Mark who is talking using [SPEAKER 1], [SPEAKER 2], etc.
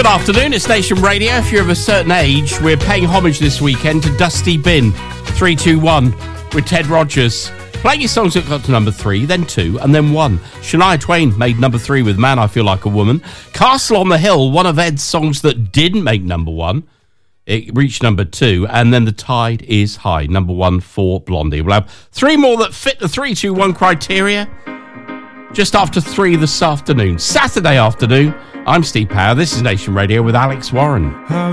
[SPEAKER 1] Good afternoon, it's Nation Radio. If you're of a certain age, we're paying homage this weekend to Dusty Bin, 321, with Ted Rogers. Playing his songs that got to number 3, then 2, and then 1. Shania Twain made number 3 with Man, I Feel Like a Woman. Castle on the Hill, one of Ed's songs that didn't make number 1. It reached number 2, and then The Tide is High, number 1 for Blondie. We'll have 3 more that fit the 3-2-1 criteria just after 3 this afternoon. Saturday afternoon, I'm Steve Power. This is Nation Radio with Alex Warren.